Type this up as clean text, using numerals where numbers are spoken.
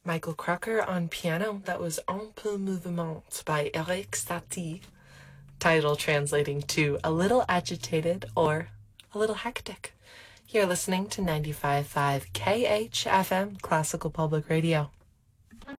Michael Crocker on piano. That was Un peu mouvement by Eric Satie. Title translating to a little agitated or a little hectic. You're listening to 95.5 KHFM Classical Public Radio.